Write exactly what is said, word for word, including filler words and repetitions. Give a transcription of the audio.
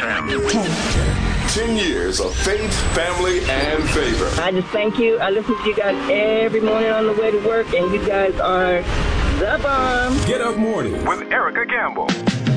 M. Ten years of faith, family, and favor. I just thank you. I listen to you guys every morning on the way to work, and you guys are the bomb. Get Up Morning with Erica Campbell.